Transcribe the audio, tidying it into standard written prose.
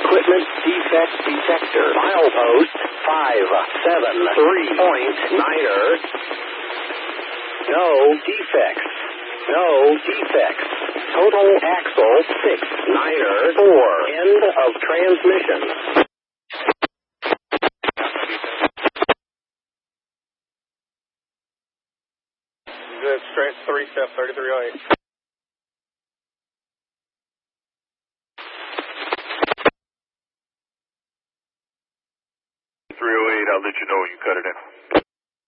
equipment defect detector. Milepost 573.9er. No defects. No defects. Total axle 6.9er. 4. End of transmission. Good, straight 3-step 3308. 308, I'll let you know when you cut it in.